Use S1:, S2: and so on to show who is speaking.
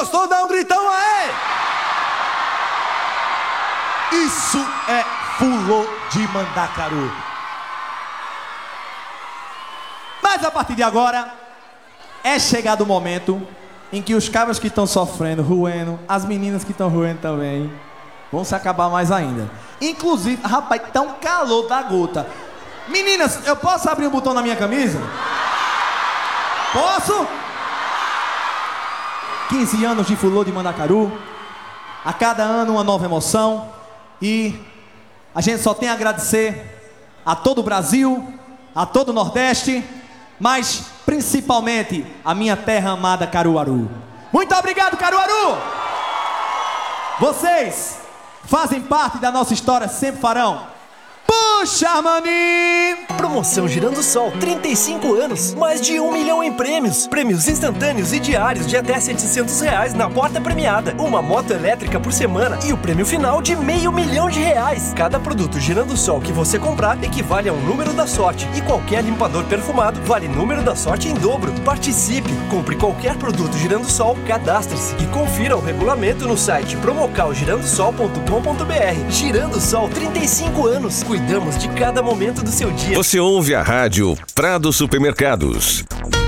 S1: gostou, dá um gritão aí! Isso é fulô de Mandacaru. Mas a partir de agora, é chegado o momento em que os cabras que estão sofrendo, roendo, as meninas que estão roendo também, vão se acabar mais ainda. Inclusive, rapaz, tá um calor da gota. Meninas, eu posso abrir um botão na minha camisa? Posso? 15 anos de fulô de Mandacaru. A cada ano uma nova emoção. E a gente só tem a agradecer a todo o Brasil, a todo o Nordeste, mas principalmente a minha terra amada Caruaru. Muito obrigado, Caruaru! Vocês fazem parte da nossa história, sempre farão. Puxa, maninho!
S2: Promoção Girando Sol, 35 anos, mais de 1 milhão em prêmios. Prêmios instantâneos e diários de até R$700 na porta premiada. Uma moto elétrica por semana e o prêmio final de R$500 mil. Cada produto Girando Sol que você comprar equivale a um número da sorte. E qualquer limpador perfumado vale número da sorte em dobro. Participe! Compre qualquer produto Girando Sol, cadastre-se e confira o regulamento no site promocalgirandosol.com.br. Girando Sol, 35 anos. Cuidamos de cada momento do seu dia.
S3: Você ouve a rádio Prado Supermercados.